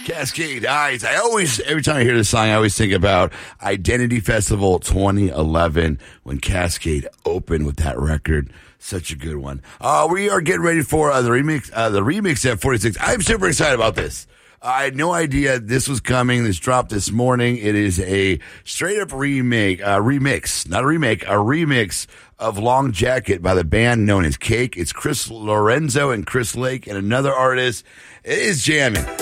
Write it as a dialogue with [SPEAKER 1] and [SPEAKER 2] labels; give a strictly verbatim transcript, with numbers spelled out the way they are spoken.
[SPEAKER 1] Cascade Eyes. I always, every time I hear this song, I always think about Identity Festival twenty eleven when Cascade opened with that record. Such a good one. Uh, we are getting ready for uh, the remix, uh, the remix at forty-six. I'm super excited about this. I had no idea this was coming. This dropped this morning. It is a straight up remake, uh, remix, not a remake, a remix of Long Jacket by the band known as Cake. It's Chris Lorenzo and Chris Lake and another artist. It is jamming.